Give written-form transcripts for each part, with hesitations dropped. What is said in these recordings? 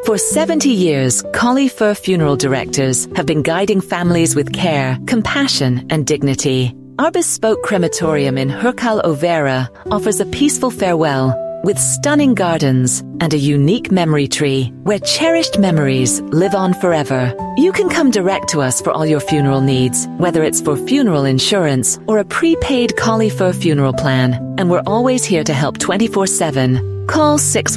For 70 years, Collie Fur Funeral Directors have been guiding families with care, compassion, and dignity. Our bespoke crematorium in Hercal Overa offers a peaceful farewell with stunning gardens and a unique memory tree where cherished memories live on forever. You can come direct to us for all your funeral needs, whether it's for funeral insurance or a prepaid Collie Fur funeral plan, and we're always here to help 24/7. Call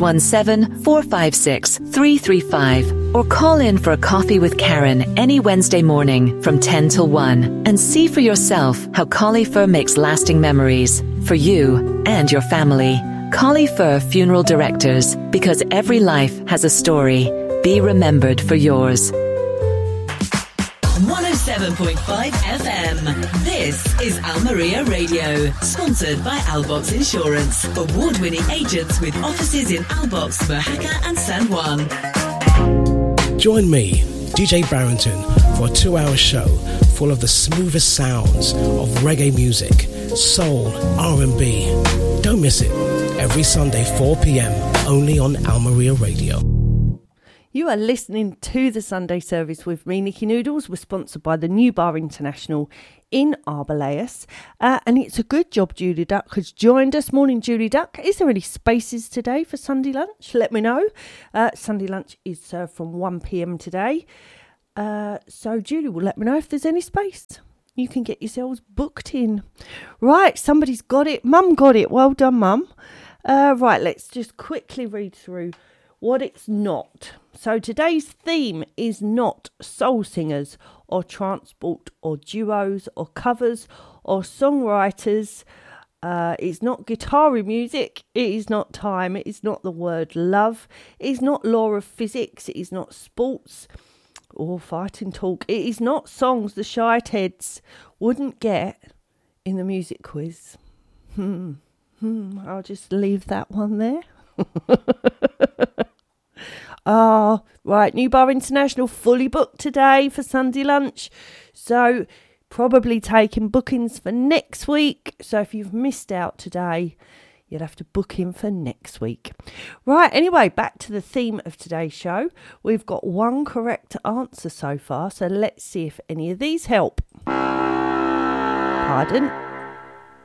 617-456-335 or call in for a coffee with Karen any Wednesday morning from 10 till 1 and see for yourself how Collie Fur makes lasting memories for you and your family. Collie Fur Funeral Directors, because every life has a story. Be remembered for yours. 107.5 FM. This is Almeria Radio, sponsored by Albox Insurance, award-winning agents with offices in Albox, Mojaca and San Juan. Join me, DJ Barrington, for a 2-hour show full of the smoothest sounds of reggae music, soul, R&B. Don't miss it. Every Sunday, 4 p.m, only on Almeria Radio. You are listening to the Sunday service with me, Nikki Noodles. We're sponsored by the New Bar International in Arboleus. And it's a good job Julie Duck has joined us. Morning, Julie Duck. Is there any spaces today for Sunday lunch? Let me know. Sunday lunch is served from 1 p.m. today. So Julie will let me know if there's any space. You can get yourselves booked in. Right, somebody's got it. Mum got it. Well done, Mum. Right, let's just quickly read through what it's not. So today's theme is not soul singers or transport or duos or covers or songwriters. It's not guitar music. It is not time. It is not the word love. It is not law of physics. It is not sports or fighting talk. It is not songs the Shite Heads wouldn't get in the music quiz. I'll just leave that one there. Right, New Bar International fully booked today for Sunday lunch. So probably taking bookings for next week. So if you've missed out today, you'll have to book in for next week. Right, anyway, back to the theme of today's show. We've got one correct answer so far. So let's see if any of these help. Pardon?